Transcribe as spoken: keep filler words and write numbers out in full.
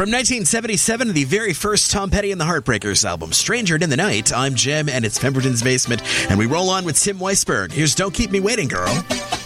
From nineteen seventy-seven, the very first Tom Petty and the Heartbreakers album, Stranger in the Night. I'm Jem, and it's Pemberton's Basement, and we roll on with Tim Weisberg. Here's Don't Keep Me Waiting, Girl.